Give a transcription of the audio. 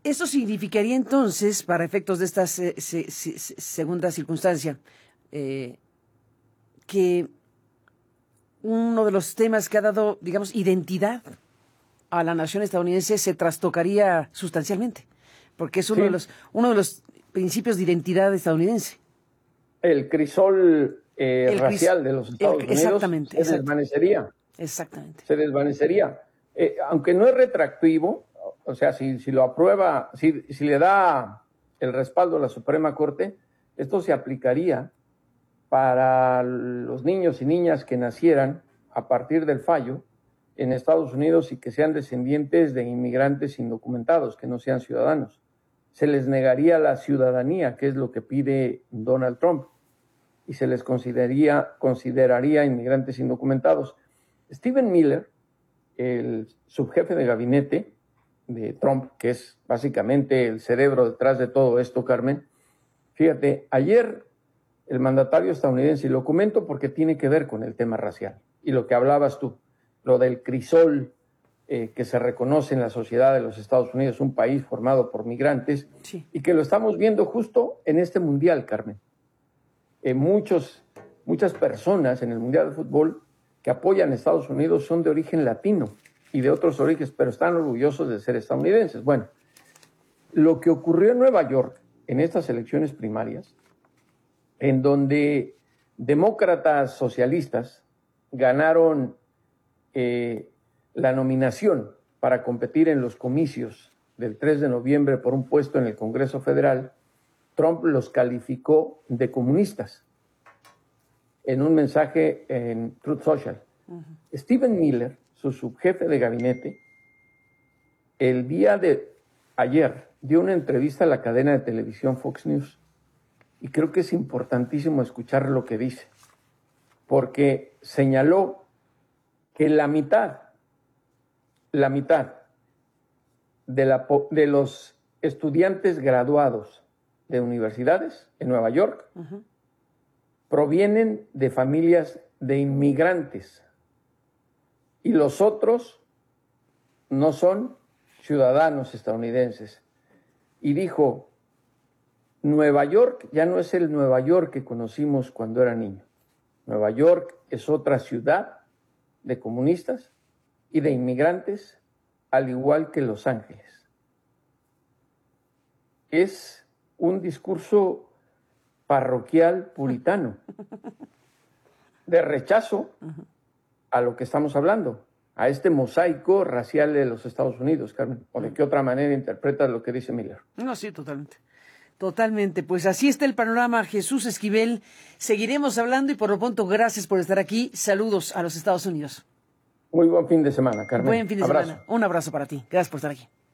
Eso significaría entonces, para efectos de esta segunda circunstancia, que uno de los temas que ha dado, digamos, identidad a la nación estadounidense se trastocaría sustancialmente, porque es uno de los principios de identidad estadounidense. El crisol racial de los Estados Unidos se desvanecería. Exactamente. Se desvanecería. Aunque no es retroactivo, o sea, si lo aprueba, si le da el respaldo a la Suprema Corte, esto se aplicaría para los niños y niñas que nacieran a partir del fallo en Estados Unidos y que sean descendientes de inmigrantes indocumentados, que no sean ciudadanos. Se les negaría la ciudadanía, que es lo que pide Donald Trump, y se les consideraría inmigrantes indocumentados. Stephen Miller, el subjefe de gabinete de Trump, que es básicamente el cerebro detrás de todo esto, Carmen, fíjate, ayer el mandatario estadounidense, y lo comento porque tiene que ver con el tema racial, y lo que hablabas tú, lo del crisol que se reconoce en la sociedad de los Estados Unidos, un país formado por migrantes, sí, y que lo estamos viendo justo en este Mundial, Carmen. Muchas personas en el Mundial de Fútbol que apoyan a Estados Unidos son de origen latino y de otros orígenes, pero están orgullosos de ser estadounidenses. Bueno, lo que ocurrió en Nueva York en estas elecciones primarias, en donde demócratas socialistas ganaron la nominación para competir en los comicios del 3 de noviembre por un puesto en el Congreso Federal, Trump los calificó de comunistas en un mensaje en Truth Social. Stephen Miller, su subjefe de gabinete, el día de ayer dio una entrevista a la cadena de televisión Fox News, y creo que es importantísimo escuchar lo que dice, porque señaló que la mitad de los estudiantes graduados de universidades en Nueva York provienen de familias de inmigrantes y los otros no son ciudadanos estadounidenses. Y dijo, Nueva York ya no es el Nueva York que conocimos cuando era niño. Nueva York es otra ciudad de comunistas y de inmigrantes, al igual que Los Ángeles. Es un discurso parroquial puritano de rechazo a lo que estamos hablando, a este mosaico racial de los Estados Unidos, Carmen. ¿O de qué otra manera interpretas lo que dice Miller? No, sí, totalmente. Totalmente. Pues así está el panorama, Jesús Esquivel. Seguiremos hablando y por lo pronto, gracias por estar aquí. Saludos a los Estados Unidos. Muy buen fin de semana, Carmen. Buen fin de semana. Un abrazo para ti. Gracias por estar aquí.